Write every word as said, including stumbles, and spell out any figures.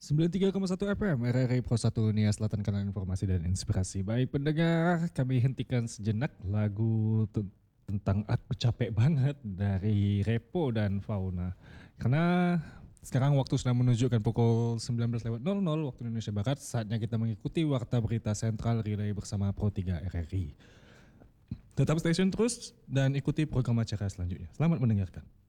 sembilan puluh tiga koma satu F M R R I Pro satu Nia Selatan, kanal informasi dan inspirasi. Baik pendengar, kami hentikan sejenak lagu te- tentang Aku Capek Banget dari Repo dan Fauna. Karena sekarang waktu sudah menunjukkan pukul sembilan belas lewat nol nol waktu Indonesia Barat, saatnya kita mengikuti Warta Berita Sentral Relay bersama Pro tiga R R I. Tetap stay tune terus dan ikuti program acara selanjutnya. Selamat mendengarkan.